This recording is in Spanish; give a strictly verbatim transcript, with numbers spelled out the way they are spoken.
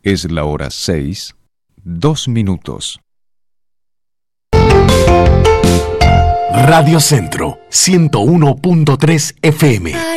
Es la hora seis, dos minutos. Radio Centro, ciento uno punto tres F M.